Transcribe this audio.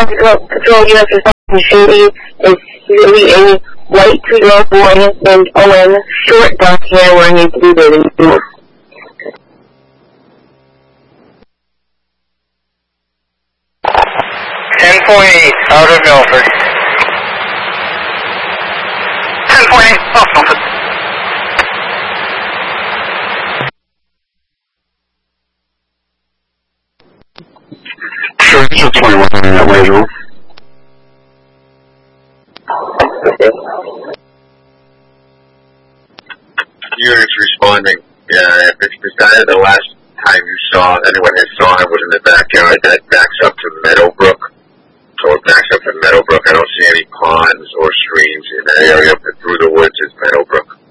Patrol U.S. Responsible Shady is really a white 2-year-old boy named Owen, short dark hair, wearing a blue bathing suit. Out of Milford. 10.8, off Milford. Sure, this is 21 on that way, Joel. Units responding. If it's the last time you saw anyone that saw him was in the backyard, that backs up to Meadowbrook. So it backs up to Meadowbrook. I don't see any ponds or streams in that area, but through the woods is Meadowbrook.